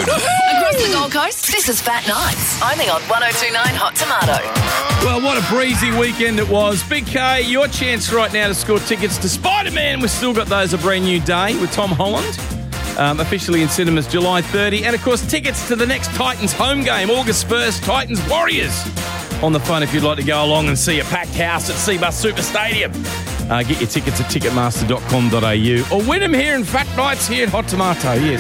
food. Across the Gold Coast, this is Fat Nights, only on 102.9 Hot Tomato. Well, what a breezy weekend it was. Big K, your chance right now to score tickets to Spider-Man. We've still got those A Brand New Day with Tom Holland. Officially in cinemas July 30. And, of course, tickets to the next Titans home game, August 1st, Titans Warriors. On the phone if you'd like to go along and see a packed house at Seabus Super Stadium. Get your tickets at ticketmaster.com.au or win them here in Fat Nights here at Hot Tomato. Yes.